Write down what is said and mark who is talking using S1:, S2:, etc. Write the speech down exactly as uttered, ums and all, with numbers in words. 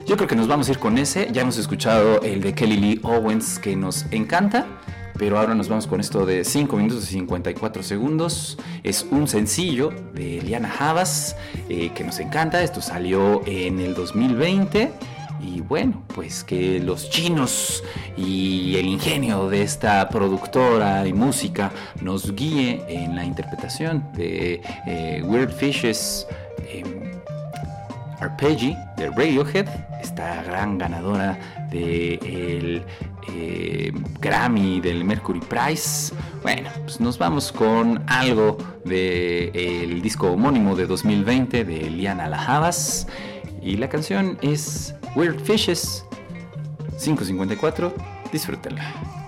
S1: Yo creo que nos vamos a ir con ese. Ya hemos escuchado el de Kelly Lee Owens, que nos encanta. Pero ahora nos vamos con esto de cinco minutos y cincuenta y cuatro segundos. Es un sencillo de Liana Havas, eh, que nos encanta. Esto salió en el dos mil veinte. Y bueno, pues que los chinos y el ingenio de esta productora y música nos guíe en la interpretación de eh, Weird Fishes eh, Arpeggi de Radiohead, esta gran ganadora del eh, Grammy, del Mercury Prize. Bueno, pues nos vamos con algo del disco homónimo de dos mil veinte de Liana Havas. Y la canción es Weird Fishes. Cinco cincuenta y cuatro. Disfrútenla.